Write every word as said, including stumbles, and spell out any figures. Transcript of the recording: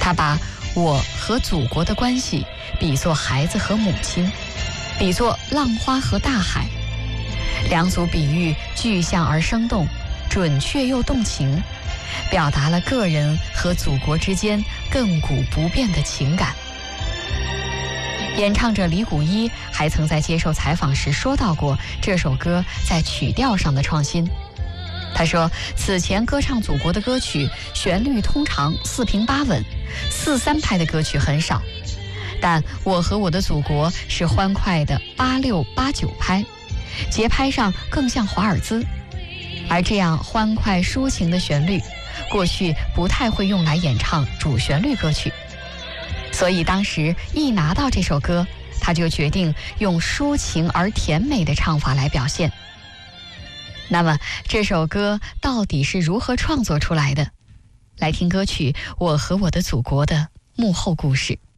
他把我和祖国的关系比作孩子和母亲，比作浪花和大海，两组比喻具象而生动，准确又动情，表达了个人和祖国之间亘古不变的情感。演唱者李谷一还曾在接受采访时说到过这首歌在曲调上的创新。他说，此前歌唱祖国的歌曲旋律通常四平八稳，四三拍的歌曲很少，但我和我的祖国是欢快的八六八九拍，节拍上更像华尔兹。而这样欢快抒情的旋律，过去不太会用来演唱主旋律歌曲，所以当时一拿到这首歌，他就决定用抒情而甜美的唱法来表现。那么这首歌到底是如何创作出来的？来听歌曲《我和我的祖国》的幕后故事。